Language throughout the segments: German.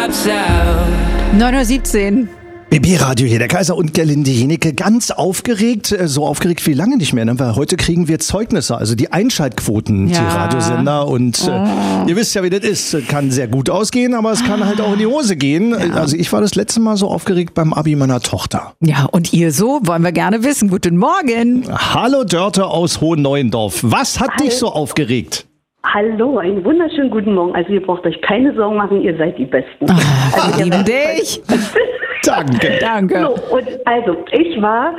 9:17 Uhr. BB-Radio hier, der Kaiser und Gerlinde Jenecke, ganz aufgeregt, so aufgeregt wie lange nicht mehr, ne? Weil heute kriegen wir Zeugnisse, also die Einschaltquoten, die Radiosender und ihr wisst ja, wie das ist, kann sehr gut ausgehen, aber es kann halt auch in die Hose gehen. Ja. Also ich war das letzte Mal so aufgeregt beim Abi meiner Tochter. Ja, und ihr so, wollen wir gerne wissen. Guten Morgen. Hallo Dörte aus Hohenneuendorf, was hat dich so aufgeregt? Hallo, einen wunderschönen guten Morgen. Also ihr braucht euch keine Sorgen machen, ihr seid die Besten. Also lieben dich. Danke. Danke. So, und also ich war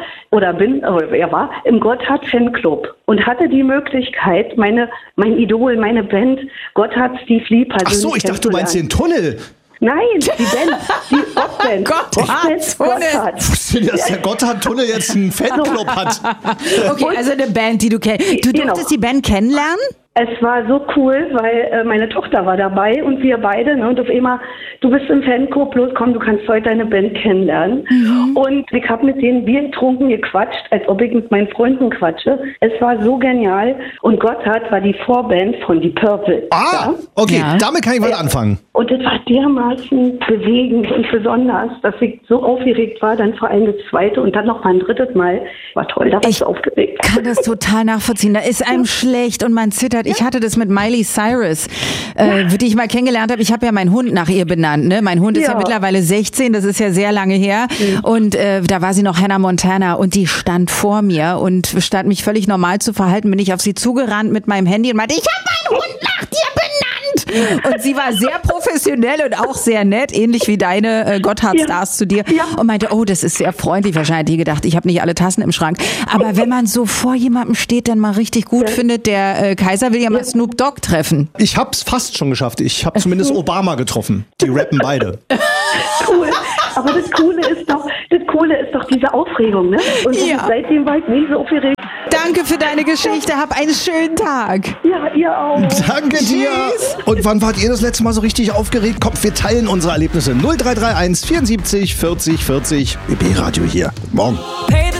im Gotthard-Fanclub und hatte die Möglichkeit, mein Idol, meine Band Gotthard Steve Lee persönlich. Ach so, ich dachte, du meinst den Tunnel. Nein, die Band, die Rockband. Gotthard-Tunnel. Wusstest du, dass der Gotthard-Tunnel jetzt einen Fanclub hat? Okay, also eine Band, die du kennst. Du durftest die Band kennenlernen? Es war so cool, weil meine Tochter war dabei und wir beide, ne, und auf einmal, du bist im Fanclub, los komm, du kannst heute deine Band kennenlernen. Und ich habe mit denen Bier getrunken, gequatscht, als ob ich mit meinen Freunden quatsche. Es war so genial und Gotthard war die Vorband von Deep Purple. Ah, okay, Ja. damit kann ich was anfangen. Und es war dermaßen bewegend und besonders, dass ich so aufgeregt war, dann vor allem das zweite und dann noch mal ein drittes Mal. War toll, da war ich so aufgeregt. Ich kann das total nachvollziehen. Da ist einem schlecht und man zittert. Ich hatte das mit Miley Cyrus, die ich mal kennengelernt habe. Ich habe ja meinen Hund nach ihr benannt. Ne? Mein Hund ist ja mittlerweile 16, das ist ja sehr lange her. Und da war sie noch Hannah Montana und die stand vor mir und statt mich völlig normal zu verhalten, bin ich auf sie zugerannt mit meinem Handy und meinte, ich habe meinen Hund nach dir benannt. Und sie war sehr professionell und auch sehr nett, ähnlich wie deine Gotthard-Stars zu dir. Ja. Und meinte, oh, das ist sehr freundlich. Wahrscheinlich die gedacht, ich habe nicht alle Tassen im Schrank. Aber wenn man so vor jemandem steht, dann mal richtig gut findet, der Kaiser will ja mal Snoop Dogg treffen. Ich hab's fast schon geschafft. Ich habe zumindest Obama getroffen. Die rappen beide. Cool. Aber das Coole ist doch diese Aufregung, ne? Und seitdem war ich nie so aufgeregt. Danke für deine Geschichte. Hab einen schönen Tag. Ja, ihr auch. Danke dir. Und wann wart ihr das letzte Mal so richtig aufgeregt? Kommt, wir teilen unsere Erlebnisse. 0331 74 40 40. BB Radio hier. Morgen.